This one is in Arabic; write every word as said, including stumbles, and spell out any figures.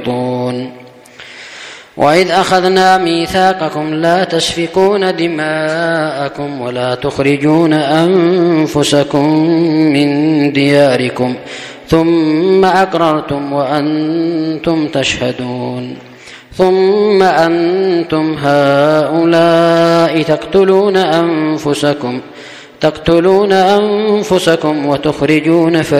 وإذ أخذنا ميثاقكم لا تسفكون دماءكم ولا تخرجون أنفسكم من دياركم ثم أقررتم وأنتم تشهدون ثم أنتم هؤلاء تقتلون أنفسكم تقتلون أنفسكم وتخرجون